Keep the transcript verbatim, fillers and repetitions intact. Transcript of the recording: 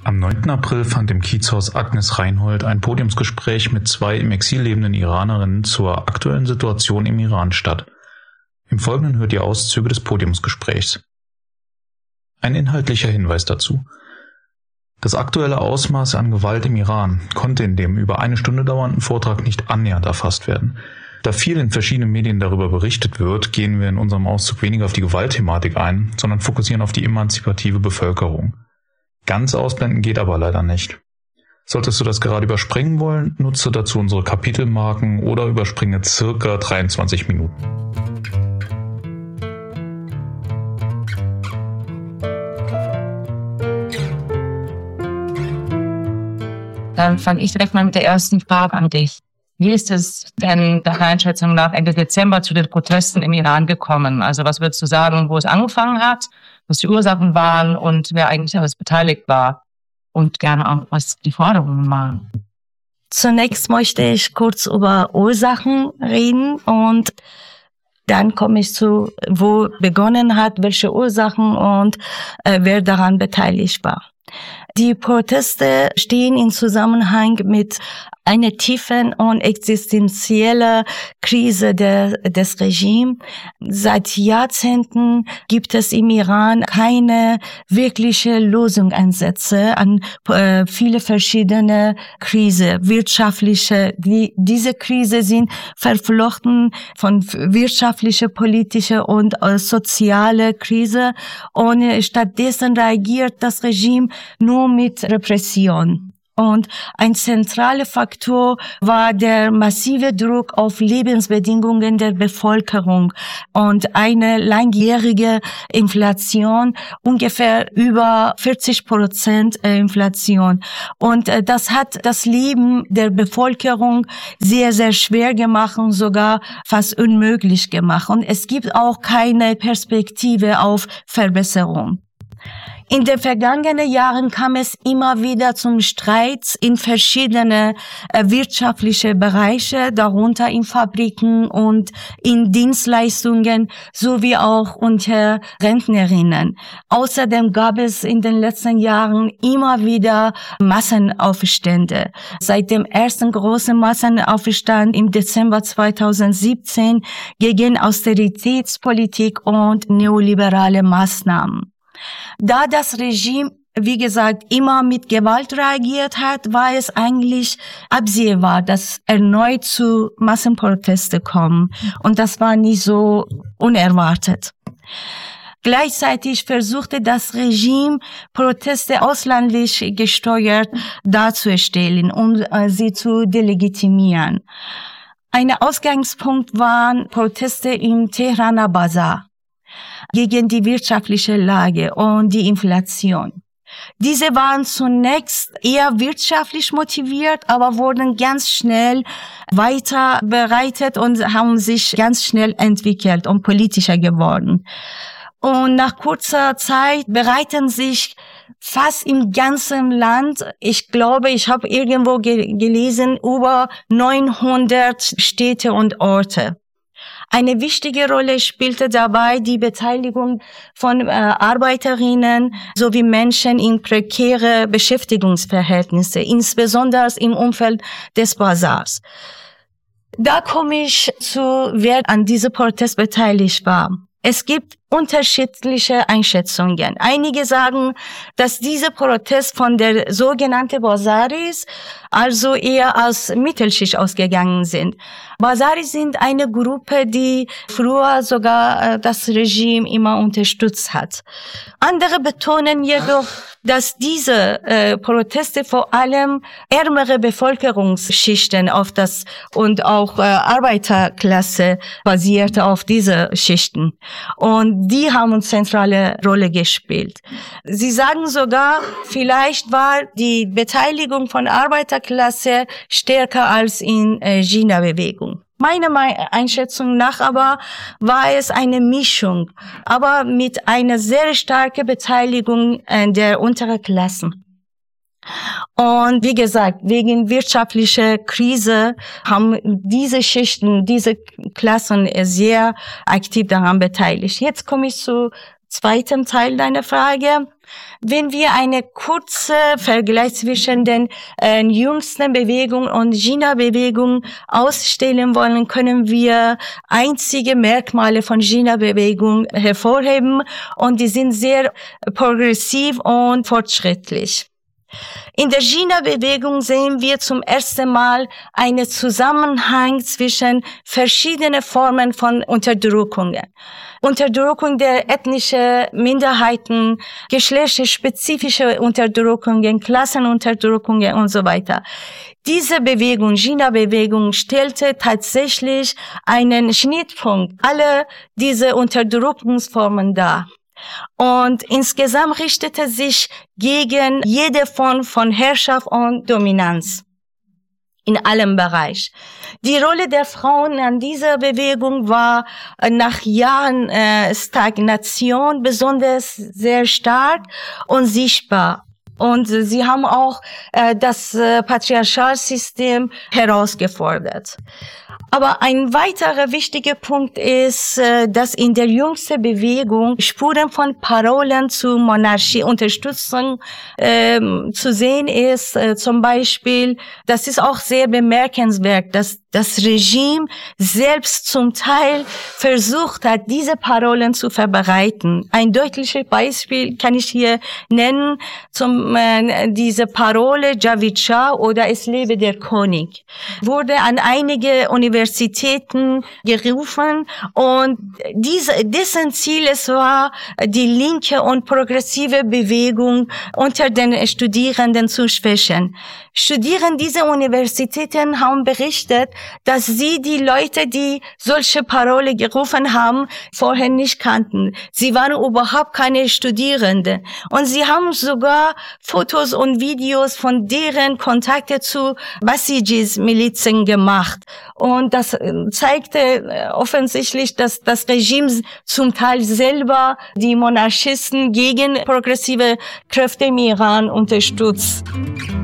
Am neunten April fand im Kiezhaus Agnes Reinhold ein Podiumsgespräch mit zwei im Exil lebenden Iranerinnen zur aktuellen Situation im Iran statt. Im Folgenden hört ihr Auszüge des Podiumsgesprächs. Ein inhaltlicher Hinweis dazu. Das aktuelle Ausmaß an Gewalt im Iran konnte in dem über eine Stunde dauernden Vortrag nicht annähernd erfasst werden. Da viel in verschiedenen Medien darüber berichtet wird, gehen wir in unserem Auszug weniger auf die Gewaltthematik ein, sondern fokussieren auf die emanzipative Bevölkerung. Ganz ausblenden geht aber leider nicht. Solltest du das gerade überspringen wollen, nutze dazu unsere Kapitelmarken oder überspringe circa dreiundzwanzig Minuten. Dann fange ich direkt mal mit der ersten Frage an dich. Wie ist es denn deiner Einschätzung nach Ende Dezember zu den Protesten im Iran gekommen? Also was würdest du sagen, wo es angefangen hat, was die Ursachen waren und wer eigentlich alles beteiligt war? Und gerne auch, was die Forderungen waren. Zunächst möchte ich kurz über Ursachen reden und dann komme ich zu, wo begonnen hat, welche Ursachen und äh, wer daran beteiligt war. Die Proteste stehen in Zusammenhang mit einer tiefen und existenziellen Krise der, des Regimes. Seit Jahrzehnten gibt es im Iran keine wirkliche Lösungsansätze an äh, viele verschiedene Krisen, wirtschaftliche. Die, diese Krise sind verflochten von wirtschaftlicher, politischer und äh, sozialer Krise und äh, stattdessen reagiert das Regime nur mit Repression. Und ein zentraler Faktor war der massive Druck auf Lebensbedingungen der Bevölkerung und eine langjährige Inflation, ungefähr über vierzig Prozent Inflation. Und das hat das Leben der Bevölkerung sehr, sehr schwer gemacht und sogar fast unmöglich gemacht. Und es gibt auch keine Perspektive auf Verbesserung. In den vergangenen Jahren kam es immer wieder zum Streit in verschiedene äh, wirtschaftliche Bereiche, darunter in Fabriken und in Dienstleistungen sowie auch unter Rentnerinnen. Außerdem gab es in den letzten Jahren immer wieder Massenaufstände. Seit dem ersten großen Massenaufstand im Dezember zweitausendsiebzehn gegen Austeritätspolitik und neoliberale Maßnahmen. Da das Regime, wie gesagt, immer mit Gewalt reagiert hat, war es eigentlich absehbar, dass erneut zu Massenprotesten kommen. Und das war nicht so unerwartet. Gleichzeitig versuchte das Regime, Proteste ausländlich gesteuert darzustellen, um äh, sie zu delegitimieren. Ein Ausgangspunkt waren Proteste im Tehraner Bazar gegen die wirtschaftliche Lage und die Inflation. Diese waren zunächst eher wirtschaftlich motiviert, aber wurden ganz schnell weiter bereitet und haben sich ganz schnell entwickelt und politischer geworden. Und nach kurzer Zeit bereiten sich fast im ganzen Land, ich glaube, ich habe irgendwo ge- gelesen, über neunhundert Städte und Orte. Eine wichtige Rolle spielte dabei die Beteiligung von äh, Arbeiterinnen sowie Menschen in prekäre Beschäftigungsverhältnisse, insbesondere im Umfeld des Bazars. Da komme ich zu, wer an diesem Protest beteiligt war. Es gibt unterschiedliche Einschätzungen. Einige sagen, dass dieser Protest von der sogenannten Bazaris, also eher als Mittelschicht ausgegangen sind. Bazaris sind eine Gruppe, die früher sogar äh, das Regime immer unterstützt hat. Andere betonen jedoch, dass diese äh, Proteste vor allem ärmere Bevölkerungsschichten auf das und auch äh, Arbeiterklasse basierte auf diese Schichten. Und die haben eine zentrale Rolle gespielt. Sie sagen sogar, vielleicht war die Beteiligung von Arbeiterklasse stärker als in äh, Jina-Bewegung. Meiner Einschätzung nach aber war es eine Mischung, aber mit einer sehr starken Beteiligung äh, der unteren Klassen. Und wie gesagt, wegen wirtschaftlicher Krise haben diese Schichten, diese Klassen sehr aktiv daran beteiligt. Jetzt komme ich zu zweiten Teil deiner Frage. Wenn wir eine kurze Vergleich zwischen den äh, jüngsten Bewegungen und Jina-Bewegung ausstellen wollen, können wir einzige Merkmale von Jina-Bewegung hervorheben und die sind sehr progressiv und fortschrittlich. In der Jina-Bewegung sehen wir zum ersten Mal einen Zusammenhang zwischen verschiedenen Formen von Unterdrückungen. Unterdrückung der ethnischen Minderheiten, geschlechtsspezifische Unterdrückungen, Klassenunterdrückungen und so weiter. Diese Bewegung, Jina-Bewegung, stellte tatsächlich einen Schnittpunkt aller diese Unterdrückungsformen dar. Und insgesamt richtete sich gegen jede Form von Herrschaft und Dominanz in allem Bereich. Die Rolle der Frauen an dieser Bewegung war nach Jahren äh, Stagnation besonders sehr stark und sichtbar. Und sie haben auch äh, das äh, Patriarchalsystem herausgefordert. Aber ein weiterer wichtiger Punkt ist, dass in der jüngsten Bewegung Spuren von Parolen zu Monarchie-Unterstützung äh, zu sehen ist. Äh, zum Beispiel, das ist auch sehr bemerkenswert, dass das Regime selbst zum Teil versucht hat, diese Parolen zu verbreiten. Ein deutliches Beispiel kann ich hier nennen, zum äh, diese Parole Javid Shah oder Es lebe der König, wurde an einige Universitäten gerufen und diese, dessen Ziel es war, die linke und progressive Bewegung unter den Studierenden zu schwächen. Studierende dieser Universitäten haben berichtet, dass sie die Leute, die solche Parole gerufen haben, vorher nicht kannten. Sie waren überhaupt keine Studierende. Und sie haben sogar Fotos und Videos von deren Kontakte zu Basijis-Milizen gemacht. Und das zeigte offensichtlich, dass das Regime zum Teil selber die Monarchisten gegen progressive Kräfte im Iran unterstützt.